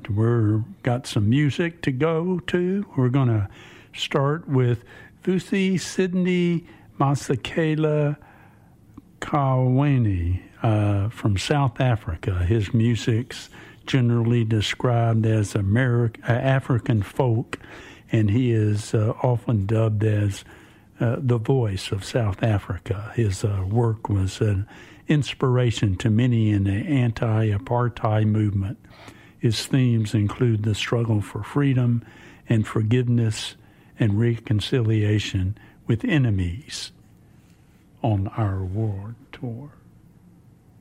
We're got some music to go to. We're going to start with Vusi Sidney Masekela Kaweni from South Africa. His music's generally described as African folk, and he is often dubbed as the voice of South Africa. His work was an inspiration to many in the anti-apartheid movement. His themes include the struggle for freedom and forgiveness and reconciliation with enemies on our world tour.